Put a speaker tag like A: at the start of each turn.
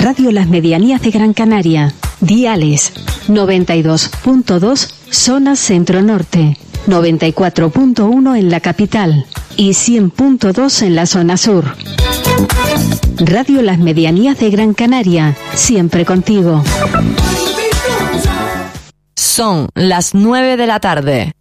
A: Radio Las Medianías de Gran Canaria. Diales 92.2 zona centro-norte, 94.1 en la capital y 100.2 en la zona sur. Radio Las Medianías de Gran Canaria, siempre contigo.
B: Son las 9 de la tarde.